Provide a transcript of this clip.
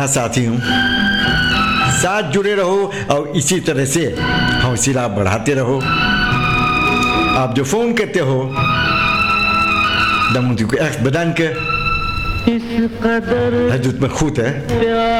यहाँ साथी हूँ। साथ जुड़े रहो और इसी तरह से हौसला बढ़ाते रहो। आप जो फ़ोन करते हो दमुदी को एक्स बदन के हजूत में खूत है